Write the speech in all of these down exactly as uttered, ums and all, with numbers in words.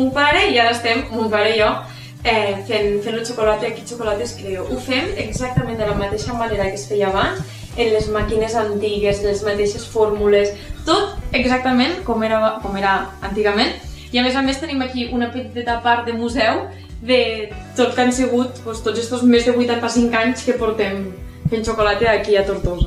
mon pare i ara estem, mon pare i jo, eh, fent, fent el xocolata aquí, Chocolates Creo. Ho fem exactament de la mateixa manera que es feia abans, en les màquines antigues, les mateixes fórmules, tot exactament com era, com era antigament. I a més a més tenim aquí una petita part de museu de tot que han sigut doncs, tots aquests més de vuitanta-cinc anys que portem fent xocolata aquí a Tortosa.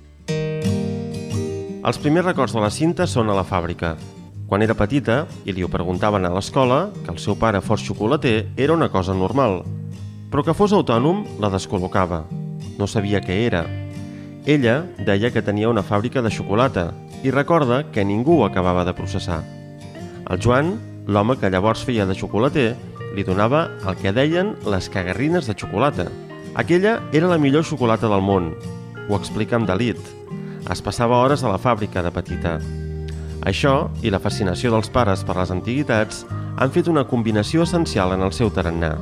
Els primers records de la Cinta són a la fàbrica. Quan era petita i li ho preguntaven a l'escola, que el seu pare fos xocolater era una cosa normal. Però que fos autònom la descol·locava. No sabia què era. Ella deia que tenia una fàbrica de xocolata i recorda que ningú ho acabava de processar. El Joan, l'home que llavors feia de xocolater, li donava el que deien les cagarrines de xocolata. Aquella era la millor xocolata del món. Ho explica amb delit. Es passava hores a la fàbrica de petita. Això i la fascinació dels pares per les antiguitats han fet una combinació essencial en el seu tarannà.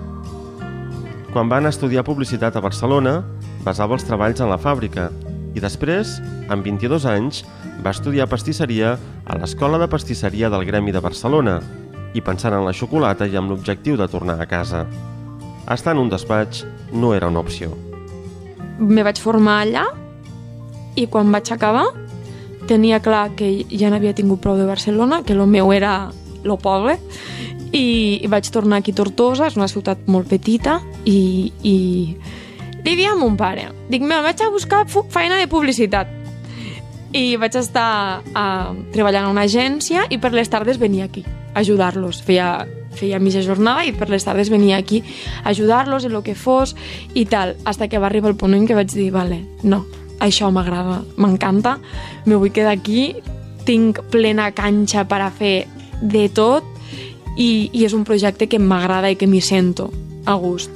Quan van estudiar publicitat a Barcelona, basava els treballs en la fàbrica i després, amb vint-i-dos anys, va estudiar pastisseria a l'Escola de Pastisseria del Gremi de Barcelona i pensant en la xocolata i amb l'objectiu de tornar a casa. Estar en un despatx no era una opció. Me vaig formar allà i quan vaig acabar tenia clar que ja n'havia tingut prou de Barcelona, que el meu era el poble, i vaig tornar aquí a Tortosa, és una ciutat molt petita, i, i li dic a mon pare, dic, me'l vaig a buscar feina de publicitat. I vaig estar a, treballant a una agència i per les tardes venia aquí a ajudar-los. Feia, feia mitja jornada i per les tardes venia aquí a ajudar-los en el que fos i tal, fins que va arribar el punt en què vaig dir, vale, no, això m'agrada, m'encanta, me vull quedar aquí, tinc plena canxa per a fer de tot i, i és un projecte que m'agrada i que m'hi sento a gust.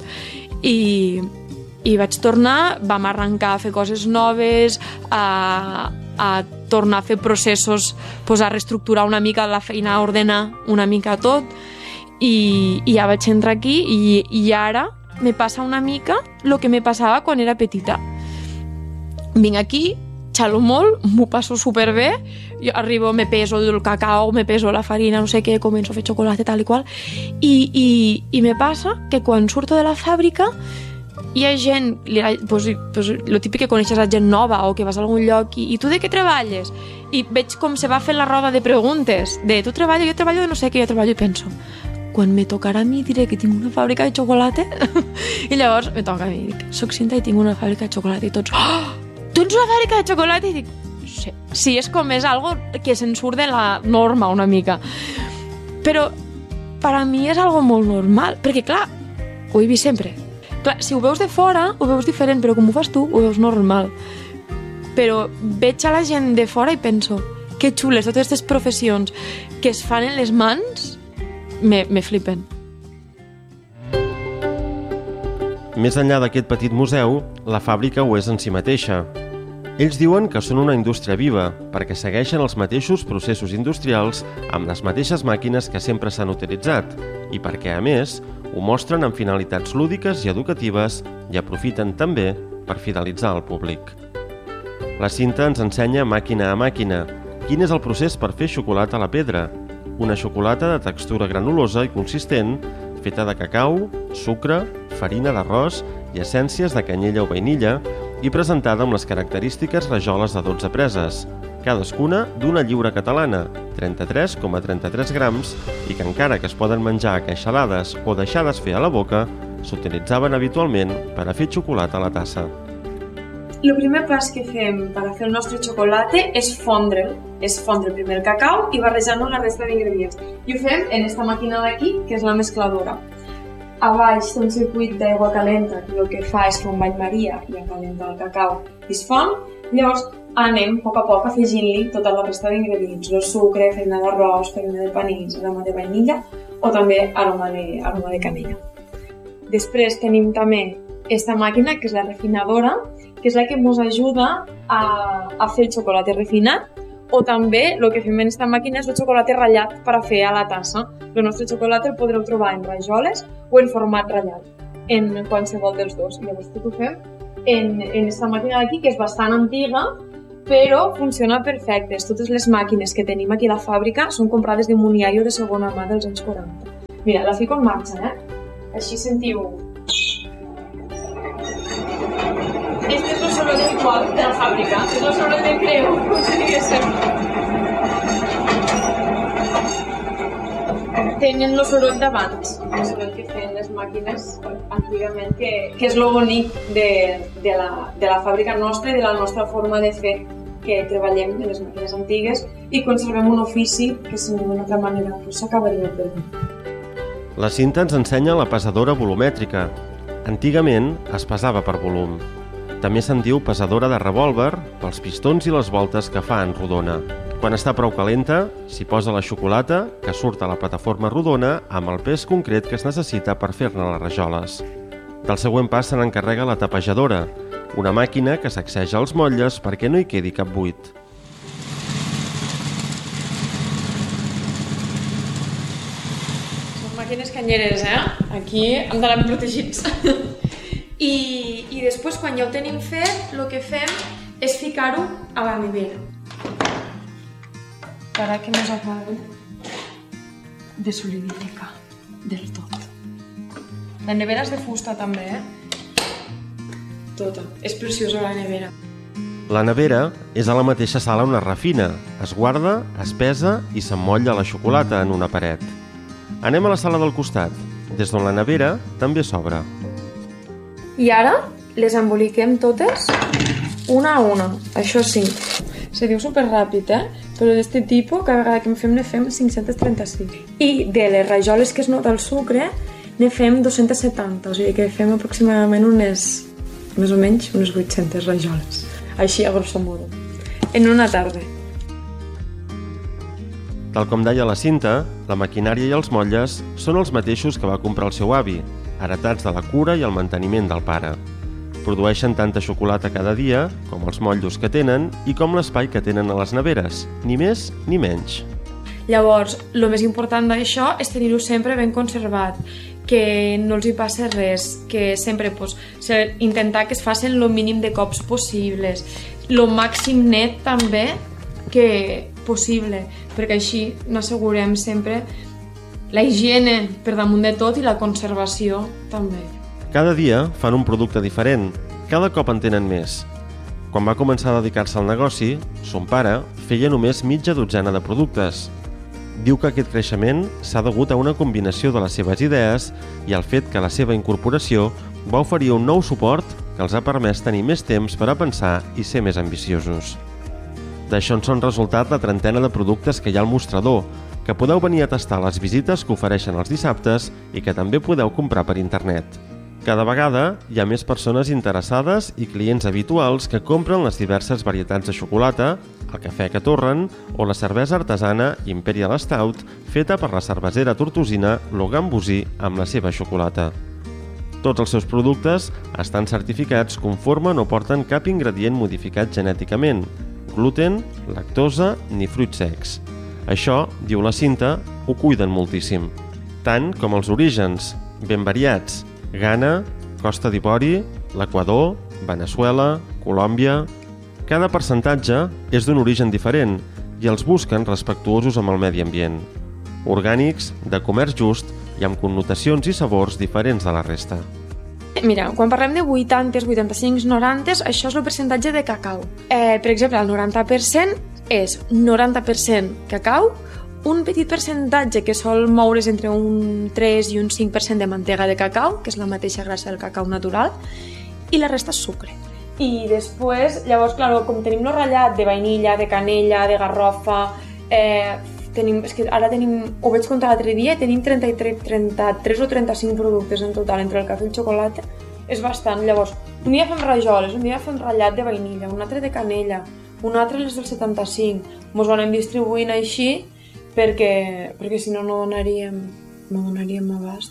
I, i vaig tornar, vam arrencar a fer coses noves, a, a tornar a fer processos, pues, a reestructurar una mica la feina, a ordenar una mica tot i, i ja vaig entrar aquí i, i ara me passa una mica el que me passava quan era petita. Vinc aquí, xalo molt, m'ho passo superbé, jo arribo, me peso el cacao, me peso la farina, no sé què, començo a fer xocolata, tal i qual, i, i, i me passa que quan surto de la fàbrica hi ha gent, pues, pues, lo típic que coneixes a gent nova o que vas a algun lloc i, i tu de què treballes? I veig com se va fent la roda de preguntes, de tu treballo, jo treballo de no sé què, jo treballo i penso, quan me tocarà a mi diré que tinc una fàbrica de xocolata? I llavors me toca a mi, dic, soc Cinta i tinc una fàbrica de xocolata i tots, oh, tu ets una fàbrica de xocolata? I dic, sí, sí, és com és algo que se'n surt de la norma una mica. Però per a mi és algo molt normal, perquè clar, ho he vist sempre. Clar, si ho veus de fora, ho veus diferent, però com ho fas tu, ho veus normal. Però veig a la gent de fora i penso, que xules totes aquestes professions que es fan en les mans, me, me flipen. Més enllà d'aquest petit museu, la fàbrica ho és en si mateixa. Ells diuen que són una indústria viva, perquè segueixen els mateixos processos industrials amb les mateixes màquines que sempre s'han utilitzat i perquè, a més, ho mostren amb finalitats lúdiques i educatives i aprofiten també per fidelitzar el públic. La Cinta ens ensenya màquina a màquina quin és el procés per fer xocolata a la pedra, una xocolata de textura granulosa i consistent feta de cacau, sucre, farina d'arròs i essències de canyella o vainilla i presentada amb les característiques rajoles de dotze preses, cadascuna d'una lliura catalana, trenta-tres coma trenta-tres grams, i que encara que es poden menjar queixalades o deixades fer a la boca, s'utilitzaven habitualment per a fer xocolata a la tassa. El primer pas que fem per a fer el nostre xocolata és fondre'l. És fondre primer el cacau i barrejar-nos la resta d'ingredients. I ho fem en aquesta màquina d'aquí, que és la mescladora. A baix té un circuit d'aigua calenta que el que fa és fer un bany maria i encalenta el cacau i es fon. Llavors anem a poc a poc afegint-li tota la resta d'ingredients, el sucre, farina d'arròs, farina de panís, aroma de vainilla o també aroma de, aroma de canella. Després tenim també aquesta màquina que és la refinadora, que és la que ens ajuda a, a fer el xocolata refinat, o també el que fem en aquesta màquina és el xocolata ratllat per a fer a la tassa. El nostre xocolata el podreu trobar en rajoles o en format ratllat, en qualsevol dels dos. Llavors tot ho fem en, en aquesta màquina d'aquí, que és bastant antiga, però funciona perfecte. Totes les màquines que tenim aquí a la fàbrica són comprades de Muniaio de segona mà dels anys quaranta. Mira, la fico en marxa, eh? Així sentiu. Este és el soroll habitual de la fàbrica, és el soroll de creu, com si diguéssim. Tenen el soroll d'abans, el soroll que feien les màquines antigament, que, que és el bonic de, de, la, de la fàbrica nostra i de la nostra forma de fer, que treballem en les màquines antigues i conservem un ofici que, si no d'una altra manera, pues, s'acabaria perdent. La cinta ens ensenya la pesadora volumètrica. Antigament es pesava per volum. També se'n diu pesadora de revòlver pels pistons i les voltes que fa en rodona. Quan està prou calenta, s'hi posa la xocolata que surt a la plataforma rodona amb el pes concret que es necessita per fer-ne les rajoles. Del següent pas se n'encarrega la tapejadora, una màquina que sacseja els motlles perquè no hi quedi cap buit. Màquines canyeres, eh? Aquí hem d'anar ben protegits. I, I després, quan ja ho tenim fet, el que fem és ficar-ho a la nevera. Para que ens acabi de solidificar del tot. La nevera és de fusta també, eh? Tota. És preciosa la nevera. La nevera és a la mateixa sala on es refina, es guarda, es pesa i s'emmotlla la xocolata en una paret. Anem a la sala del costat, des d'on la nevera també s'obre. I ara les emboliquem totes una a una, això sí. Se diu superràpid, eh? Però d'aquest tipus, cada vegada que en fem, ne fem cinc-cents trenta-cinc. I de les rajoles que es nota el sucre, ne fem dos-cents setanta, o sigui que fem aproximadament unes, més o menys, unes vuit-centes rajoles. Així, a grosso modo. En una tarda. Tal com deia la Cinta, la maquinària i els motlles són els mateixos que va comprar el seu avi, heretats de la cura i el manteniment del pare. Produeixen tanta xocolata cada dia com els motllos que tenen i com l'espai que tenen a les neveres, ni més ni menys. Llavors, el més important d'això és tenir-ho sempre ben conservat, que no els hi passi res, que sempre pues, intentar que es facin el mínim de cops possibles, el màxim net també que possible, perquè així n'assegurem sempre la higiene per damunt de tot i la conservació també. Cada dia fan un producte diferent, cada cop en tenen més. Quan va començar a dedicar-se al negoci, son pare feia només mitja dotzena de productes. Diu que aquest creixement s'ha degut a una combinació de les seves idees i al fet que la seva incorporació va oferir un nou suport que els ha permès tenir més temps per a pensar i ser més ambiciosos. D'això en són resultat la trentena de productes que hi ha al mostrador, que podeu venir a tastar les visites que ofereixen els dissabtes i que també podeu comprar per internet. Cada vegada hi ha més persones interessades i clients habituals que compren les diverses varietats de xocolata, el cafè que torren o la cervesa artesana Imperial Stout feta per la cervesera tortosina Logan Bosí amb la seva xocolata. Tots els seus productes estan certificats conforme no porten cap ingredient modificat genèticament, gluten, lactosa ni fruits secs. Això, diu la Cinta, ho cuiden moltíssim. Tant com els orígens, ben variats: Ghana, Costa d'Ivori, l'Equador, Veneçuela, Colòmbia... Cada percentatge és d'un origen diferent i els busquen respectuosos amb el medi ambient. Orgànics, de comerç just i amb connotacions i sabors diferents de la resta. Mira, quan parlem de vuitanta, vuitanta-cinc, noranta, això és el percentatge de cacau. Eh, per exemple, el noranta per cent és noranta per cent cacau, un petit percentatge que sol moure's entre un tres i un cinc per cent de mantega de cacau, que és la mateixa gràcia del cacau natural, i la resta és sucre. I després, llavors, clar, com tenim el ratllat de vainilla, de canella, de garrofa, eh, tenim, és que ara tenim, ho vaig comptar l'altre dia, tenim trenta-tres, trenta-tres o trenta-cinc productes en total entre el cafè i el xocolata. És bastant. Llavors, un dia fem rajoles, un dia fem ratllat de vainilla, un altre de canella, un altre les del setanta-cinc. Mos ho anem distribuint així perquè, perquè si no no donaríem, no donaríem abast.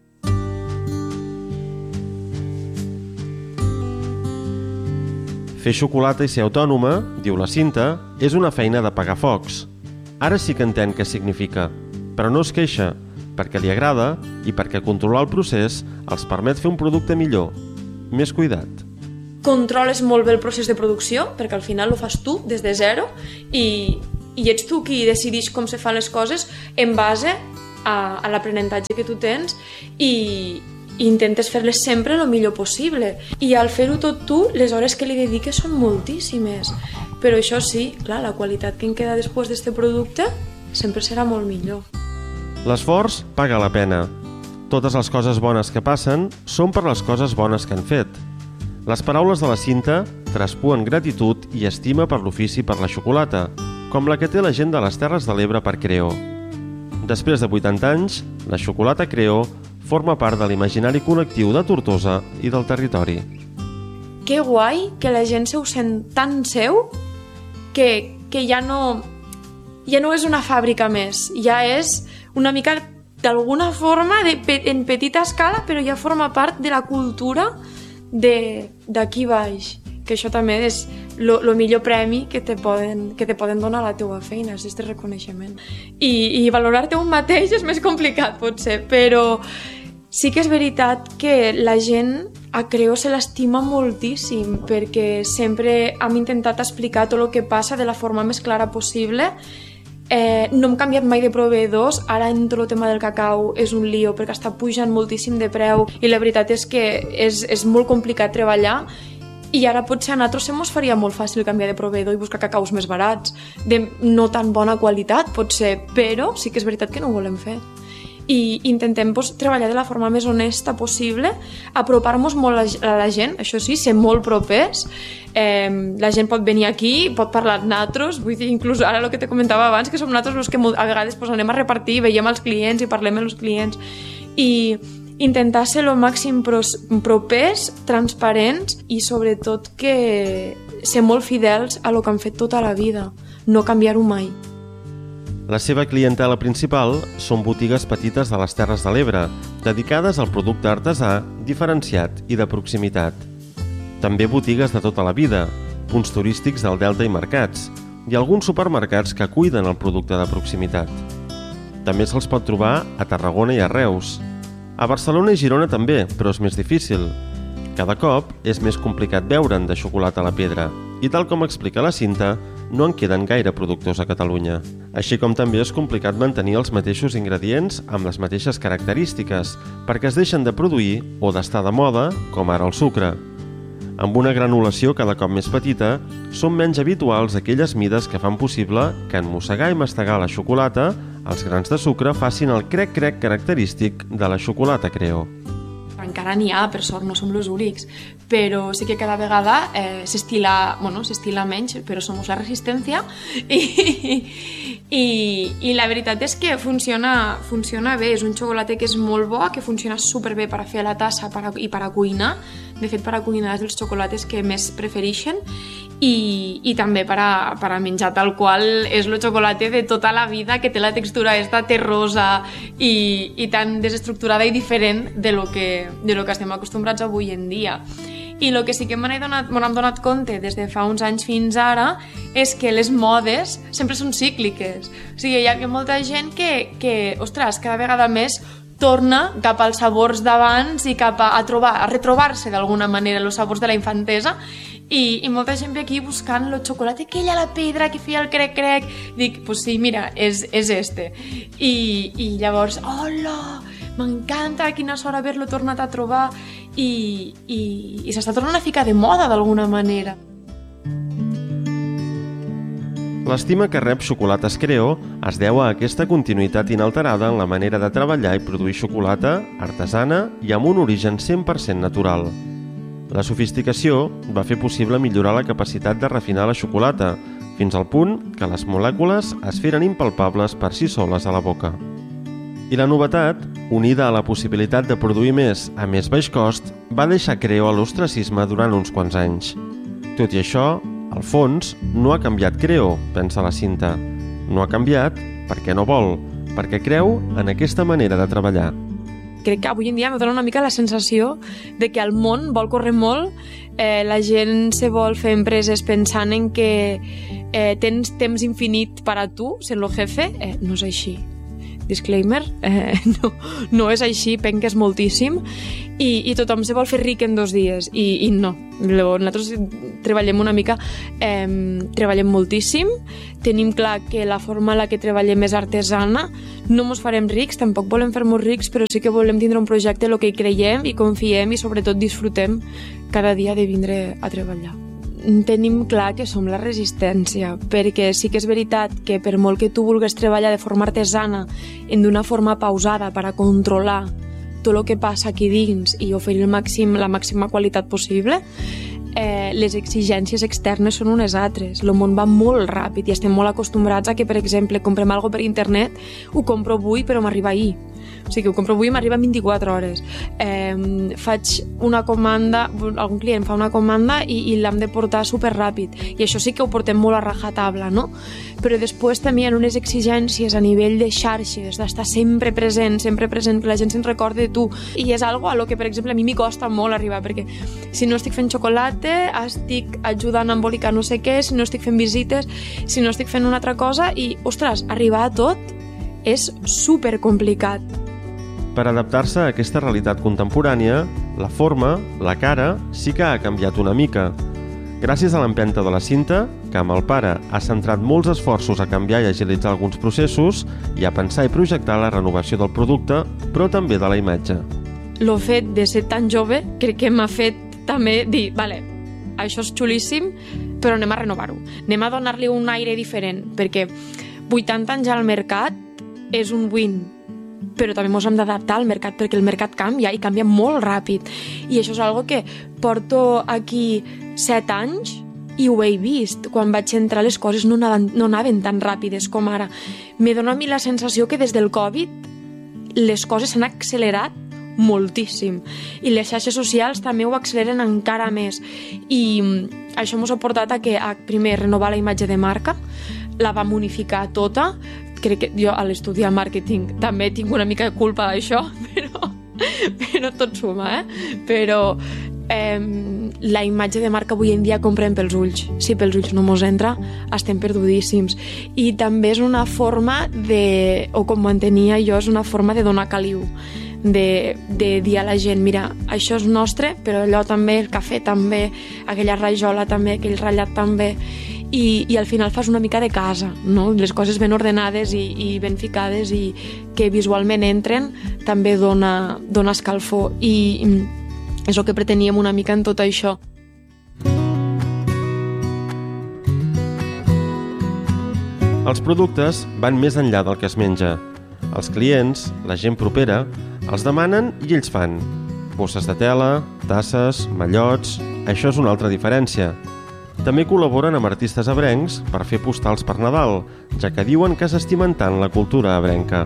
Fer xocolata i ser autònoma, diu la Cinta, és una feina de pagar focs. Ara sí que entén què significa, però no es queixa, perquè li agrada i perquè controlar el procés els permet fer un producte millor, més cuidat. Controles molt bé el procés de producció, perquè al final ho fas tu des de zero i, i ets tu qui decideix com se fan les coses en base a, a l'aprenentatge que tu tens i, i intentes fer-les sempre el millor possible. I al fer-ho tot tu, les hores que li dediques són moltíssimes. Però això sí, clar, la qualitat que en queda després d'este producte sempre serà molt millor. L'esforç paga la pena. Totes les coses bones que passen són per les coses bones que han fet. Les paraules de la Cinta traspuen gratitud i estima per l'ofici per la xocolata, com la que té la gent de les Terres de l'Ebre per Creó. Després de vuitanta anys, la xocolata Creó forma part de l'imaginari col·lectiu de Tortosa i del territori. Que guai que la gent se ho sent tan seu que, que ja no ja no és una fàbrica més, ja és una mica d'alguna forma de, en petita escala, però ja forma part de la cultura d'aquí baix, que això també és el millor premi que te poden, que te poden donar a la teua feina, és aquest reconeixement. I, i valorar-te un mateix és més complicat, potser, però sí que és veritat que la gent a Creó se l'estima moltíssim, perquè sempre hem intentat explicar tot el que passa de la forma més clara possible. Eh, no hem canviat mai de proveïdors, ara en tot el tema del cacau és un lío perquè està pujant moltíssim de preu i la veritat és que és, és molt complicat treballar i ara potser a nosaltres se mos faria molt fàcil canviar de proveïdor i buscar cacaus més barats, de no tan bona qualitat potser, però sí que és veritat que no ho volem fer. I intentem pues, treballar de la forma més honesta possible, apropar-nos molt a la gent, això sí, ser molt propers. Eh, la gent pot venir aquí, pot parlar amb nosaltres, vull dir, inclús ara el que te comentava abans, que som nosaltres els que a vegades pues, anem a repartir, veiem els clients i parlem amb els clients. I intentar ser el màxim propers, transparents i sobretot que ser molt fidels a lo que han fet tota la vida, no canviar-ho mai. La seva clientela principal són botigues petites de les Terres de l'Ebre, dedicades al producte artesà, diferenciat i de proximitat. També botigues de tota la vida, punts turístics del Delta i mercats, i alguns supermercats que cuiden el producte de proximitat. També se'ls pot trobar a Tarragona i a Reus. A Barcelona i Girona també, però és més difícil. Cada cop és més complicat veure'n de xocolata a la pedra, i tal com explica la Cinta, no en queden gaire productors a Catalunya. Així com també és complicat mantenir els mateixos ingredients amb les mateixes característiques, perquè es deixen de produir o d'estar de moda, com ara el sucre. Amb una granulació cada cop més petita, són menys habituals aquelles mides que fan possible que en mossegar i mastegar la xocolata, els grans de sucre facin el crec-crec característic de la xocolata Creó. Encara n'hi ha, per sort no som els únics, però sí que cada vegada eh, s'estila, bueno, s'estila menys, però som la resistència i, i, i la veritat és que funciona, funciona bé, és un xocolata que és molt bo, que funciona superbé per a fer la tassa per a, i per a cuinar, de fet per a cuinar és dels xocolates que més prefereixen i, i també per a, per a menjar tal qual és el xocolata de tota la vida que té la textura esta terrosa i, i tan desestructurada i diferent de lo que, de lo que estem acostumbrats avui en dia. I el que sí que m'hem donat, m'hem donat compte des de fa uns anys fins ara és que les modes sempre són cícliques. O sigui, hi ha, hi ha molta gent que, que, ostres, cada vegada més torna cap als sabors d'abans i cap a, a, trobar, a retrobar-se d'alguna manera els sabors de la infantesa i, i molta gent ve aquí buscant el xocolata aquell a la pedra que feia el crec-crec. Dic, pues sí, mira, és, és este. I, i llavors, hola, m'encanta, quina sort haver-lo tornat a trobar i, i, i s'està tornant a ficar de moda d'alguna manera. L'estima que rep Xocolates Creó es deu a aquesta continuïtat inalterada en la manera de treballar i produir xocolata artesana i amb un origen cent per cent natural. La sofisticació va fer possible millorar la capacitat de refinar la xocolata, fins al punt que les molècules es feren impalpables per si soles a la boca. I la novetat, unida a la possibilitat de produir més a més baix cost, va deixar Creó a l'ostracisme durant uns quants anys. Tot i això, al fons, no ha canviat Creó, pensa la Cinta. No ha canviat perquè no vol, perquè creu en aquesta manera de treballar. Crec que avui en dia me dona una mica la sensació de que el món vol córrer molt, eh, la gent se vol fer empreses pensant en que eh, tens temps infinit per a tu, sent el jefe, eh, no és així. disclaimer, eh, no, no és així, penques moltíssim i, i tothom se vol fer ric en dos dies i, i no. Nosaltres treballem una mica, eh, treballem moltíssim, tenim clar que la forma en la que treballem és artesana, no ens farem rics, tampoc volem fer-nos rics, però sí que volem tindre un projecte en el que hi creiem i confiem i sobretot disfrutem cada dia de vindre a treballar. Tenim clar que som la resistència, perquè sí que és veritat que per molt que tu vulguis treballar de forma artesana en d'una forma pausada per a controlar tot el que passa aquí dins i oferir el màxim, la màxima qualitat possible, eh, les exigències externes són unes altres. El món va molt ràpid i estem molt acostumbrats a que, per exemple, comprem alguna cosa per internet, ho compro avui però m'arriba ahir. O sigui, ho compro avui i m'arriba en vint-i-quatre hores. Eh, faig una comanda, algun client fa una comanda i, i l'hem de portar superràpid. I això sí que ho portem molt a rajatabla, no? Però després també hi ha unes exigències a nivell de xarxes, d'estar sempre present, sempre present, que la gent se'n recordi de tu. I és algo a lo que, per exemple, a mi m'hi costa molt arribar, perquè si no estic fent xocolata, estic ajudant a embolicar no sé què, si no estic fent visites, si no estic fent una altra cosa, i, ostres, arribar a tot és supercomplicat. Per adaptar-se a aquesta realitat contemporània, la forma, la cara, sí que ha canviat una mica. Gràcies a l'empenta de la Cinta, que amb el pare ha centrat molts esforços a canviar i agilitzar alguns processos i a pensar i projectar la renovació del producte, però també de la imatge. El fet de ser tan jove crec que m'ha fet també dir, vale, això és xulíssim, però anem a renovar-ho. Anem a donar-li un aire diferent, perquè vuitanta anys al mercat és un win, però també ens hem d'adaptar al mercat perquè el mercat canvia i canvia molt ràpid. I això és algo que porto aquí set anys i ho he vist. Quan vaig entrar les coses no anaven, no anaven tan ràpides com ara. Me dona a mi la sensació que des del Covid les coses s'han accelerat moltíssim i les xarxes socials també ho acceleren encara més i això ens ha portat a que a primer renovar la imatge de marca, la vam unificar tota. Crec que jo a l'estudiar màrqueting també tinc una mica de culpa d'això, però, però tot suma, eh? Però eh, la imatge de marca avui en dia comprem pels ulls. Si pels ulls no mos entra, estem perdudíssims. I també és una forma de, o com ho entenia jo, és una forma de donar caliu, de, de dir a la gent, mira, això és nostre, però allò també, el cafè també, aquella rajola també, aquell ratllat també. I, i al final fas una mica de casa, no? Les coses ben ordenades i, i ben ficades i que visualment entren també dona, dona escalfor i, i és el que preteníem una mica en tot això. Els productes van més enllà del que es menja. Els clients, la gent propera, els demanen i ells fan. Bosses de tela, tasses, mallots... Això és una altra diferència. També col·laboren amb artistes ebrencs per fer postals per Nadal, ja que diuen que s'estimen tant la cultura ebrenca.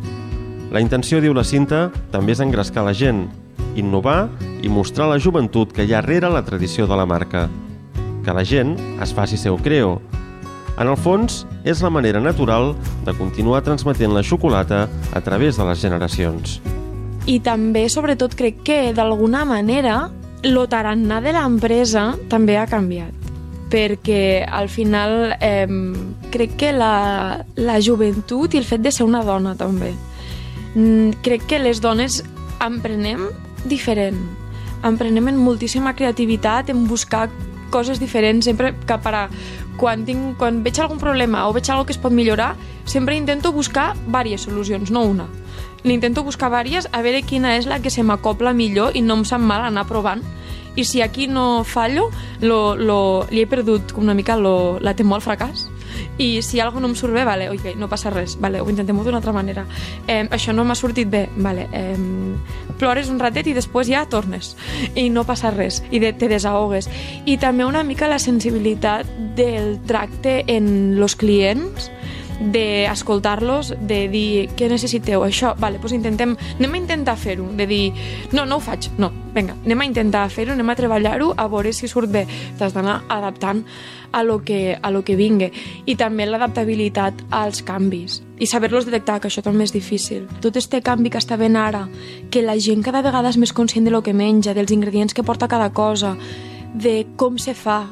La intenció, diu la Cinta, també és engrescar la gent, innovar i mostrar la joventut que hi ha rere la tradició de la marca. Que la gent es faci seu creo. En el fons, és la manera natural de continuar transmetent la xocolata a través de les generacions. I també, sobretot, crec que d'alguna manera lo tarannà de l'empresa també ha canviat. Perquè al final eh, crec que la, la joventut i el fet de ser una dona també. Mm, crec que les dones emprenem diferent. Emprenem en moltíssima creativitat, en buscar coses diferents, sempre que per a, quan, tinc, quan veig algun problema o veig alguna que es pot millorar, sempre intento buscar diverses solucions, no una. N'intento buscar diverses, a veure quina és la que se m'acopla millor i no em sap mal anar provant. I si aquí no fallo, lo, lo, li he perdut una mica lo, la temor al fracàs. I si alguna cosa no em surt bé, vale, okay, no passa res, vale, ho intentem d'una altra manera. Eh, això no m'ha sortit bé, vale, eh, plores un ratet i després ja tornes. I no passa res, i de, te desahogues. I també una mica la sensibilitat del tracte en los clients, d'escoltar-los, de dir què necessiteu, això, vale, doncs intentem, anem a intentar fer-ho, de dir, no, no ho faig, no, vinga, anem a intentar fer-ho, anem a treballar-ho, a veure si surt bé. T'has d'anar adaptant a lo que, a lo que vingui. I també l'adaptabilitat als canvis i saber-los detectar, que això també és difícil. Tot este canvi que està ben ara, que la gent cada vegada és més conscient de lo que menja, dels ingredients que porta cada cosa, de com se fa,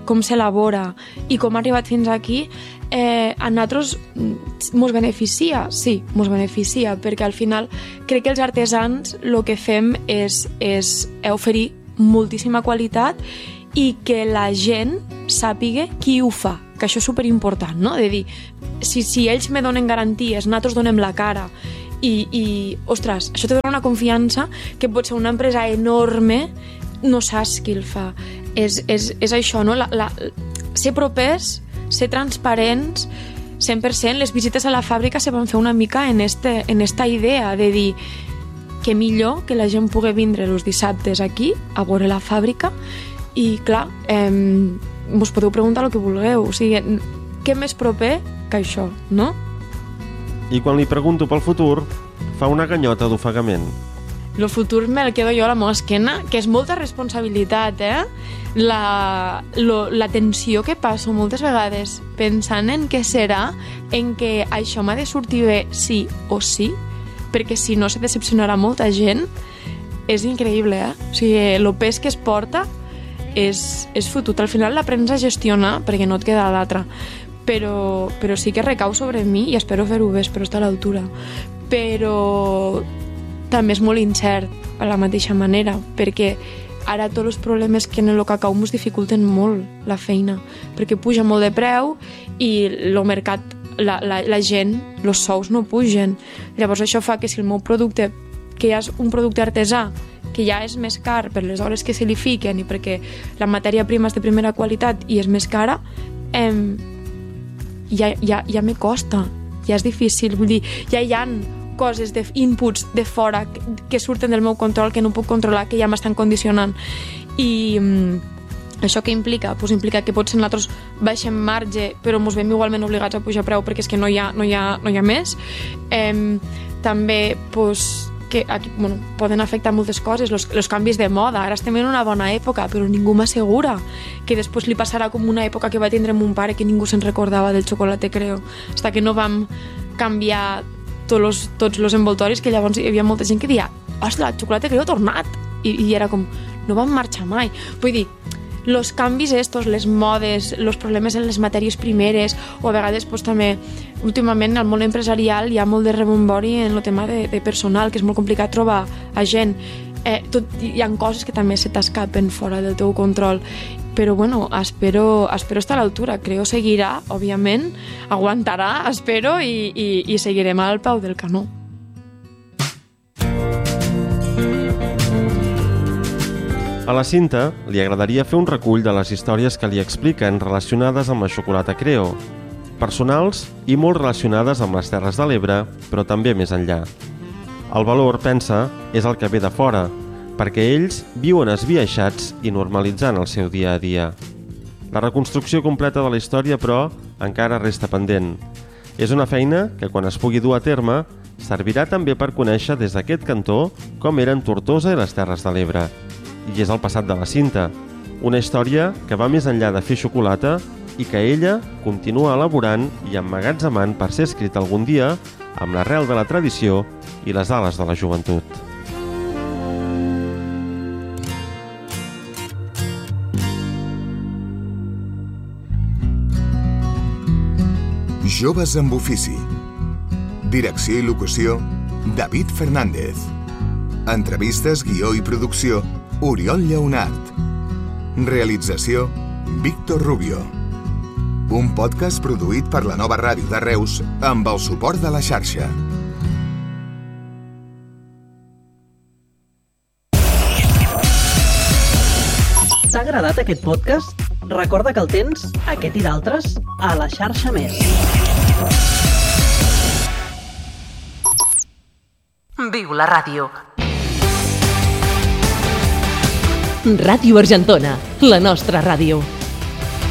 com s'elabora i com ha arribat fins aquí, eh, a nosaltres mos beneficia, sí, mos beneficia, perquè al final crec que els artesans el que fem és, és oferir moltíssima qualitat i que la gent sàpiga qui ho fa, que això és superimportant, no? De dir, si, si ells me donen garanties, nosaltres donem la cara i, i ostres, això te dona una confiança que pot ser una empresa enorme, no saps qui el fa. És, és, és això, no? La, la, ser propers, ser transparents, cent per cent. Les visites a la fàbrica se van fer una mica en, este, en esta idea de dir que millor que la gent pugui vindre els dissabtes aquí a veure la fàbrica i, clar, eh, us podeu preguntar el que vulgueu. O sigui, què més proper que això, no? I quan li pregunto pel futur, fa una ganyota d'ofegament. El futur me'l quedo jo a la meva esquena, que és molta responsabilitat, eh? La, lo, la tensió que passo moltes vegades pensant en què serà, en què això m'ha de sortir bé sí o sí, perquè si no se decepcionarà molta gent, és increïble, eh? O sigui, el pes que es porta és, és fotut. Al final l'aprens a gestionar perquè no et queda l'altra. Però, però sí que recau sobre mi i espero fer-ho bé, espero estar a l'altura. Però també és molt incert a la mateixa manera, perquè ara tots els problemes que en el cacau ens dificulten molt la feina, perquè puja molt de preu i el mercat, la, la, la gent, els sous no pugen. Llavors això fa que si el meu producte, que ja és un producte artesà, que ja és més car per les hores que se li fiquen i perquè la matèria prima és de primera qualitat i és més cara, eh, ja, ja, ja me costa, ja és difícil. Vull dir, ja hi ha coses, de inputs de fora que, que surten del meu control, que no puc controlar, que ja m'estan condicionant. I mm, això què implica? Pues implica que potser nosaltres baixem marge, però ens veiem igualment obligats a pujar preu perquè és que no hi ha, no hi ha, no hi ha més. Eh, també, pues, que aquí, bueno, poden afectar moltes coses, els canvis de moda. Ara estem en una bona època, però ningú m'assegura que després li passarà com una època que va tindre mon pare, que ningú se'n recordava del xocolate Creo, fins que no vam canviar tots los, tots los envoltoris, que llavors hi havia molta gent que deia, ostres, el xocolate Creo ha tornat, I, i era com, no vam marxar mai. Vull dir, los canvis estos, les modes, los problemes en les matèries primeres, o a vegades pues, també, últimament al món empresarial hi ha molt de rebombori en el tema de, de personal, que és molt complicat trobar a gent. Eh, tot, hi ha coses que també se t'escapen fora del teu control, però bueno, espero, espero estar a l'altura. Creo seguirà, òbviament, aguantarà, espero, i, i, i seguirem al peu del canó. A la Cinta li agradaria fer un recull de les històries que li expliquen relacionades amb la xocolata Creo, personals i molt relacionades amb les Terres de l'Ebre, però també més enllà. El valor, pensa, és el que ve de fora, perquè ells viuen esbiaixats i normalitzant el seu dia a dia. La reconstrucció completa de la història, però, encara resta pendent. És una feina que, quan es pugui dur a terme, servirà també per conèixer des d'aquest cantó com eren Tortosa i les Terres de l'Ebre. I és el passat de la Cinta, una història que va més enllà de fer xocolata i que ella continua elaborant i emmagatzemant per ser escrita algun dia amb l'arrel de la tradició i les ales de la joventut. Joves amb ofici. Direcció i locució, David Fernández. Entrevistes, guió i producció, Oriol Lleonart. Realització, Víctor Rubio. Un podcast produït per la Nova Ràdio de Reus amb el suport de la xarxa. T'ha agradat aquest podcast? Recorda que el tens, aquest i d'altres, a la xarxa Més. Viu la ràdio. Ràdio Argentona, la nostra ràdio.